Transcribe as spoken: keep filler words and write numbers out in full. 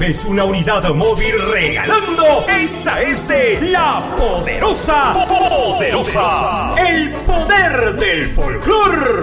ves una unidad móvil regalando, esa es de La Poderosa. Poderosa. El poder del folclor.